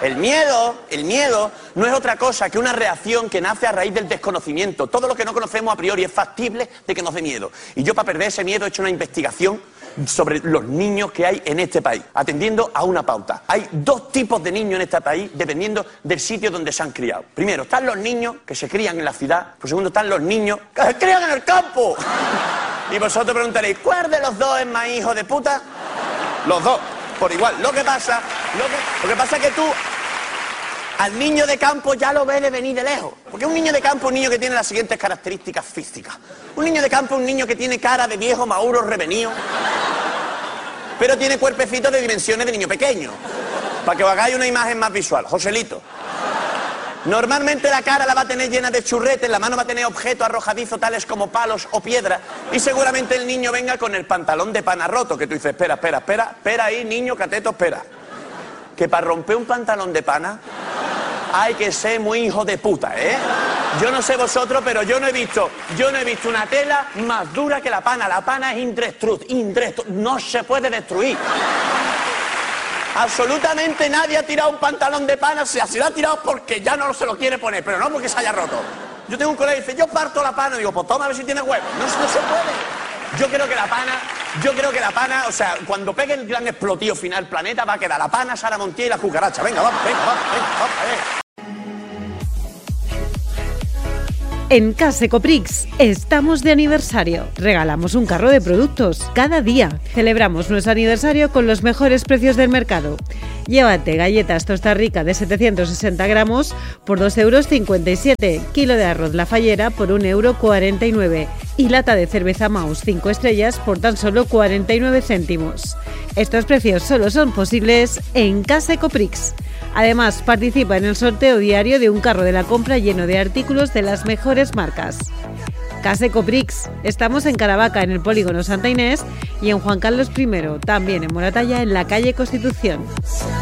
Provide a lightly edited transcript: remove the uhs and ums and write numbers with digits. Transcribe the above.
El miedo no es otra cosa que una reacción que nace a raíz del desconocimiento. Todo lo que no conocemos a priori es factible de que nos dé miedo. Y yo, para perder ese miedo, he hecho una investigación sobre los niños que hay en este país, atendiendo a una pauta. Hay dos tipos de niños en este país, dependiendo del sitio donde se han criado. Primero, están los niños que se crían en la ciudad. Por segundo, están los niños que se crían en el campo. Y vosotros preguntaréis, ¿cuál de los dos es más hijo de puta? Los dos, por igual. Lo que pasa es que tú al niño de campo ya lo ves de venir de lejos. Porque un niño de campo es un niño que tiene las siguientes características físicas. Un niño de campo es un niño que tiene cara de viejo maduro revenido, pero tiene cuerpecito de dimensiones de niño pequeño. Para que os hagáis una imagen más visual. Joselito. Normalmente la cara la va a tener llena de churretes, la mano va a tener objetos arrojadizos tales como palos o piedras, y seguramente el niño venga con el pantalón de pana roto, que tú dices, espera ahí, niño cateto, espera. Que para romper un pantalón de pana hay que ser muy hijo de puta, ¿eh? Yo no sé vosotros, pero yo no he visto una tela más dura que la pana. La pana es indestructible, no se puede destruir. Absolutamente nadie ha tirado un pantalón de pana, si lo ha tirado porque ya no se lo quiere poner, pero no porque se haya roto. Yo tengo un colega que dice, yo parto la pana, y digo, pues toma a ver si tiene huevo. No se puede. Yo creo que la pana, o sea, cuando pegue el gran explotivo final planeta, va a quedar la pana, Sara Montiel y la cucaracha. Venga, vamos. En Case Coprix estamos de aniversario. Regalamos un carro de productos cada día. Celebramos nuestro aniversario con los mejores precios del mercado. Llévate galletas Tosta Rica de 760 gramos por 2,57 €, kilo de arroz La Fallera por 1,49 € y lata de cerveza Maus 5 estrellas por tan solo 49 céntimos. Estos precios solo son posibles en Case Coprix. Además, participa en el sorteo diario de un carro de la compra lleno de artículos de las mejores marcas. Case Coprix. Estamos en Caravaca, en el polígono Santa Inés, y en Juan Carlos I, también en Moratalla, en la calle Constitución.